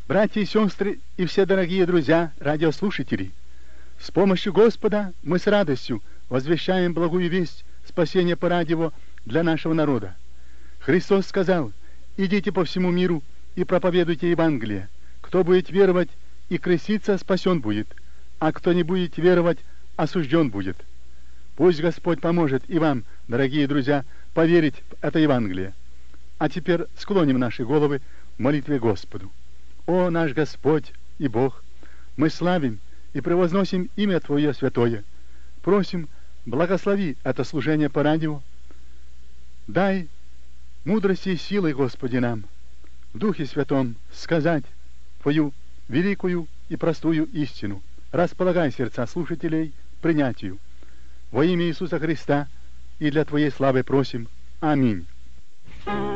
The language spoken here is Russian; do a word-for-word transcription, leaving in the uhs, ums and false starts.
Братья и сестры и все дорогие друзья, радиослушатели, с помощью Господа мы с радостью возвещаем благую весть спасения по радио для нашего народа. Христос сказал: «Идите по всему миру и проповедуйте Евангелие. Кто будет веровать и креститься, спасен будет, а кто не будет веровать, осужден будет». Пусть Господь поможет и вам, дорогие друзья, поверить в это Евангелие. А теперь склоним наши головы в молитве Господу. О, наш Господь и Бог, мы славим и превозносим имя Твое святое. Просим, благослови это служение по радио. Дай мудрости и силы, Господи, нам в Духе Святом сказать Твою великую и простую истину. Располагай сердца слушателей к принятию. Во имя Иисуса Христа и для Твоей славы просим. Аминь.